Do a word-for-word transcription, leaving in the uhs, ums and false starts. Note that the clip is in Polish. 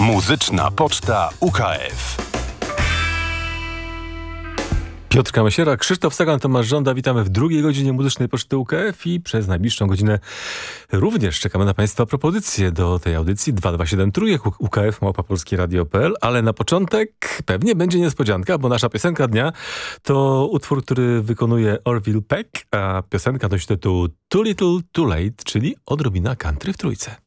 Muzyczna Poczta U K F. Piotr Kamasiera, Krzysztof Sagan, Tomasz Żąda. Witamy w drugiej godzinie Muzycznej Poczty U K F i przez najbliższą godzinę również czekamy na Państwa propozycje do tej audycji. dwa dwa siedem trójek, U K F małpa polskie radio kropka p l, ale na początek pewnie będzie niespodzianka, bo nasza piosenka dnia to utwór, który wykonuje Orville Peck, a piosenka nosi tytuł Too Little Too Late, czyli odrobina country w trójce.